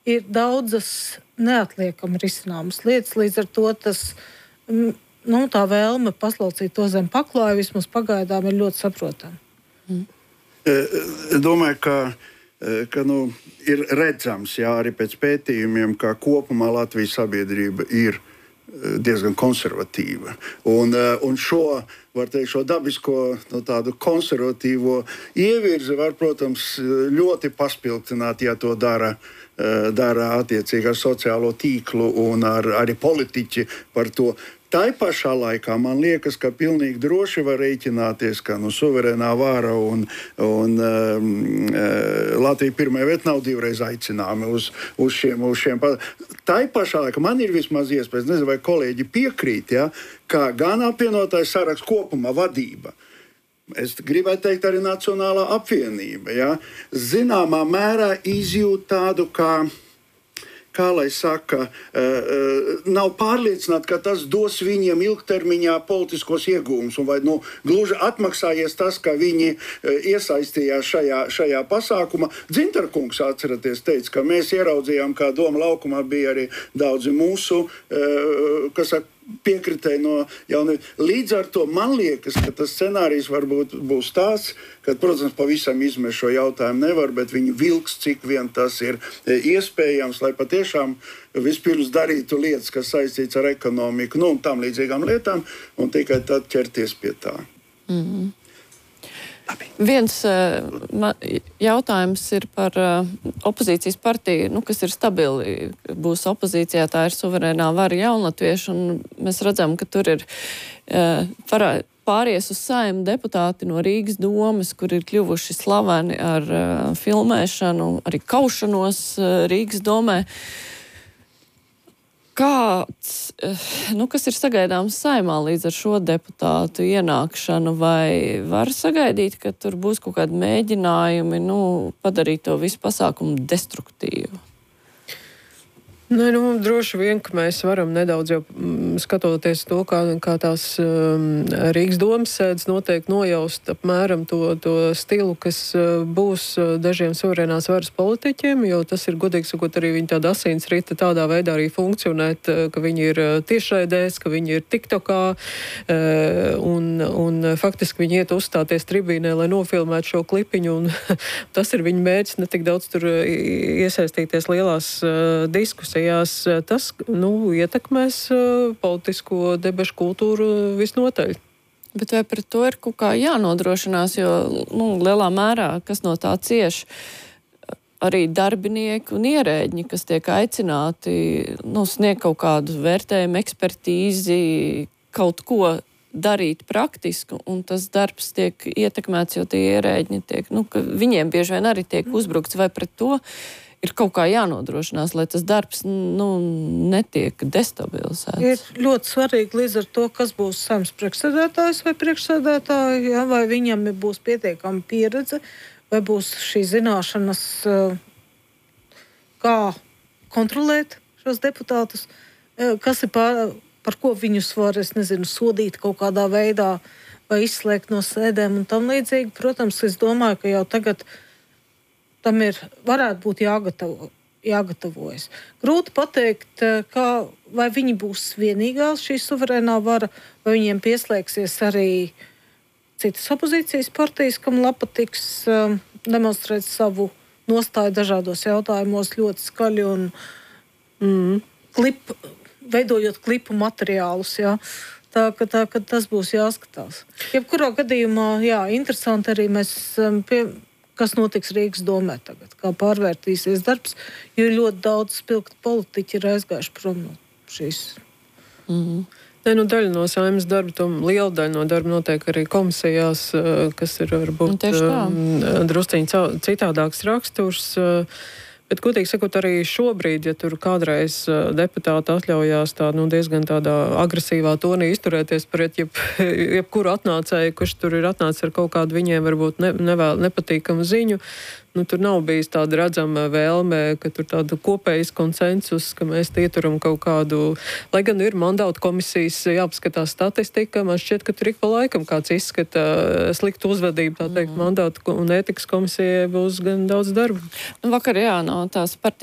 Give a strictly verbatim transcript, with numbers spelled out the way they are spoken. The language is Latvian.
ir daudzas neatliekami risināmas lietas, līdz ar to tas, nu, tā vēlme paslaucīt to zem paklāja vismaz pagaidām ir ļoti saprotama. Mm. Es domāju, ka, ka nu, ir redzams, jā, arī pēc pētījumiem, ka kopumā Latvijas sabiedrība ir diezgan konservatīva. Un, un šo, var teikt, šo dabisko, no tādu konservatīvo ievirzi var, protams, ļoti paspilgtināt, ja to dara, dara attiecīgi ar sociālo tīklu un ar, arī politiķi par to. Tā pašā laikā man liekas, ka pilnīgi droši var rēķināties, ka nu, suverēnā vara un, un um, Latvija pirmajā vietā nav divreiz aicināmi uz, uz šiem. Uz šiem. Tā pašā laikā man ir vismaz iespējas, nezinu, vai kolēģi piekrīt, ja, ka gan apvienotais saraksts kopumā vadība, es gribētu teikt arī Nacionālā apvienība, ja, zināmā mērā izjūt tādu kā kā lai saka, nav pārliecināti, ka tas dos viņiem ilgtermiņā politiskos iegūmus. Un vai nu, gluži atmaksājies tas, ka viņi iesaistījās šajā, šajā pasākumā. Dzintarkungs, atceraties, teica, ka mēs ieraudzījām, kā Doma laukumā bija arī daudzi mūsu, kas saka, piekritēji no jauniem. Līdz ar to man liekas, ka tas scenārijs varbūt būs tāds, ka, protams, pavisam izmest šo jautājumu nevar, bet viņi vilks, cik vien tas ir iespējams, lai patiešām vispirms darītu lietas, kas saistīts ar ekonomiku, nu, un tam līdzīgām lietām, un tikai tad ķerties pie tā. Mm-hmm. Viens uh, jautājums ir par uh, opozīcijas partiju, nu, kas ir stabili, būs opozīcijā, tā ir suverēnā vara Jaunatvieši, un mēs redzam, ka tur ir uh, parā, pāries uz Saeimu deputāti no Rīgas domes, kur ir kļuvuši slaveni ar uh, filmēšanu, arī kaušanos uh, Rīgas domē. Kāds, nu, kas ir sagaidāms Saeimā līdz ar šo deputātu ienākšanu, vai var sagaidīt, ka tur būs kaut kādi mēģinājumi, nu, padarīt to visu pasākumu destruktīvu? Nē, nu, droši vien, ka mēs varam nedaudz jau mm, skatoties to, kā, kā tās um, Rīgas domas sēdes noteikti nojaust apmēram to, to stilu, kas uh, būs uh, dažiem suverēnās varas politiķiem, jo tas ir, godīgi sakot, arī viņa tāda asins rita tādā veidā arī funkcionēt, uh, ka viņi ir uh, tiešraidēs, ka viņi ir tiktokā, uh, un, un faktiski viņi iet uzstāties tribīnē, lai nofilmētu šo klipiņu, un tas ir viņa mērķis, ne tik daudz tur uh, iesaistīties lielās uh, diskusijas. Tas, nu, ietekmēs uh, politisko debašu kultūru visnotaļ. Bet vai par to ir kaut kā jānodrošinās, jo, nu, lielā mērā, kas no tā cieš, arī darbinieki un ierēģi, kas tiek aicināti, nu, sniegt kaut kādu vērtējumu, ekspertīzi, kaut ko darīt praktisku, un tas darbs tiek ietekmēts, jo tie ierēģi tiek, nu, ka viņiem bieži vien arī tiek uzbrukts, vai pret to ir kaut kā jānodrošinās, lai tas darbs, nu, netiek destabilizēts. Ir ļoti svarīgi līdz ar to, kas būs Saeimas priekšsēdētājs vai priekšsēdētāji, ja, vai viņam būs pietiekama pieredze, vai būs šī zināšanas, kā kontrolēt šos deputātus, kas ir pār, par ko viņus var, es nezinu, sodīt kaut kādā veidā vai izslēgt no sēdēm un tam līdzīgi. Protams, es domāju, ka jau tagad tam ir, varētu būt jāgatavo, jāgatavojas. Grūti pateikt, kā, vai viņi būs vienīgā šī suverēnā vara, vai viņiem pieslēgsies arī citas opozīcijas partijas, kam lapatiks um, demonstrēt savu nostāju dažādos jautājumos ļoti skaļi un mm, klip, veidojot klipu materiālus, jā. Tā, ka, tā, ka tas būs jāskatās. Jebkurā gadījumā, jā, interesanti arī mēs um, pie kas notiks Rīgas domē tagad, kā pārvērtīsies darbs, jo ļoti daudz spilgti politiķi ir aizgājuši prom no šīs. Mm-hmm. Ne, nu, daļa no Saeimas darba, tom liela daļa no darba notiek arī komisijās, kas ir varbūt drusciņi citādāks raksturs. Bet, godīgi sakot, arī šobrīd, ja tur kādreiz deputāti atļaujās tā, nu, diezgan tādā agresīvā tonī izturēties pret jeb, jebkuru atnācēju, kurš tur ir atnācis ar kaut kādu viņiem varbūt ne, nevēl, nepatīkamu ziņu, nu, tur nav bijis tāda redzama vēlme, ka tur tāda kopējas konsensus, ka mēs ieturam kaut kādu, lai gan ir mandātu komisijas jāapskatās statistika, man šķiet, ka tur ik pa laikam kāds izskata sliktu uzvedību, tā teikt, mm. mandātu un ētikas komisijai būs gan daudz darba. Vakar, jā, no tās partijas